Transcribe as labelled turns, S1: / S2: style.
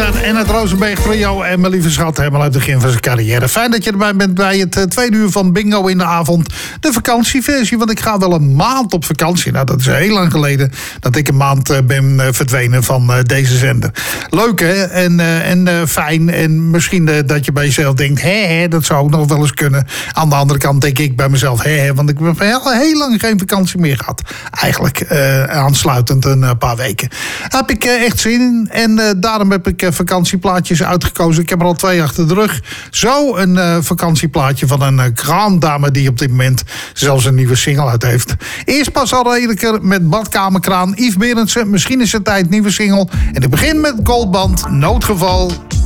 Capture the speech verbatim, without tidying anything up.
S1: Brenner en het Rosenberg Trio. En mijn lieve schat, helemaal uit het begin van zijn carrière. Fijn dat je erbij bent bij het uh, tweede uur van Bingo in de avond. De vakantieversie, want ik ga wel een maand op vakantie. Nou, dat is heel lang geleden dat ik een maand uh, ben uh, verdwenen van uh, deze zender. Leuk, hè? En, uh, en uh, fijn. En misschien uh, dat je bij jezelf denkt, hé, hé, dat zou ook nog wel eens kunnen. Aan de andere kant denk ik bij mezelf, hé, hé, want ik heb heel, heel lang geen vakantie meer gehad. Eigenlijk uh, aansluitend een uh, paar weken. Daar heb ik uh, echt zin in. En uh, daarom heb ik uh, vakantieplaatjes uitgekozen. Ik heb er al twee achter de rug. Zo een uh, vakantieplaatje van een uh, grande dame die op dit moment zelfs een nieuwe single uit heeft. Eerst pas al redelijker met Badkamerkraan. Yves Berendsen, misschien is het tijd, nieuwe single. En ik begin met Goldband, Noodgeval.